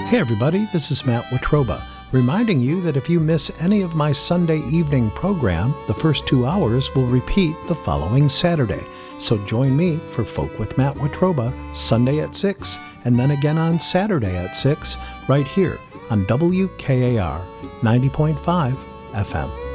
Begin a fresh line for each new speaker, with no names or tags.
Hey everybody, this is Matt Watroba, reminding you that if you miss any of my Sunday evening program, the first 2 hours will repeat the following Saturday. So join me for Folk with Matt Watroba, Sunday at 6, and then again on Saturday at 6, right here on WKAR 90.5 FM.